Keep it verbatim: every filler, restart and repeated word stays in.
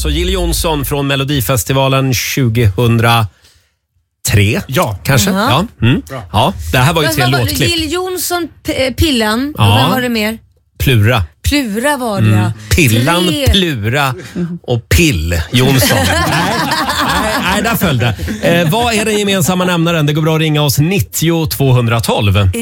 alltså Jill Johnson från Melodifestivalen tjugohundratre. Ja. Kanske? Uh-huh. Ja. Mm. ja. Det här var ju Men tre vad var det? låtklipp. Jill Johnson, P- Pillan. Ja. Och vem var det mer? Plura. Plura var det, ja. Pillan, Tre. Plura och Pill Jonsson. nej, nej, nej, där föll det. Eh, vad är den gemensamma nämnaren? Det går bra att ringa oss nittio tvåhundratolv.